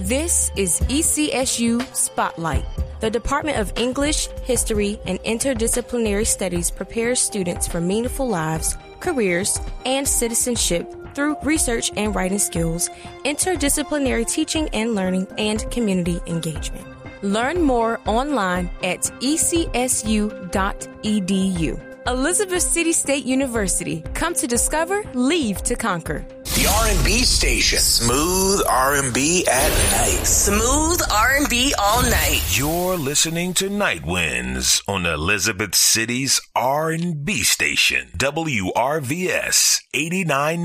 This is ECSU Spotlight. The Department of English, History, and Interdisciplinary Studies prepares students for meaningful lives, careers, and citizenship through research and writing skills, interdisciplinary teaching and learning, and community engagement. Learn more online at ecsu.edu. Elizabeth City State University. Come to discover, leave to conquer. The R&B station. Smooth R&B at night. Smooth R&B all night. You're listening to Night Winds on Elizabeth City's R&B station, WRVS 89.